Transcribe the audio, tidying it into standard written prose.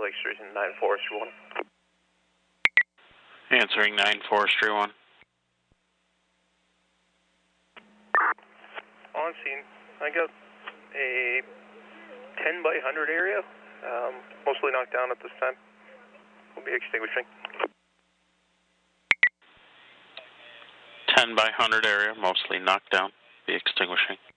Lake Street and 9 Forestry 1. Answering 9 Forestry 1. On scene, I got a 10 by 100 area, mostly knocked down at this time. We'll be extinguishing. 10 by 100 area, mostly knocked down. Be extinguishing.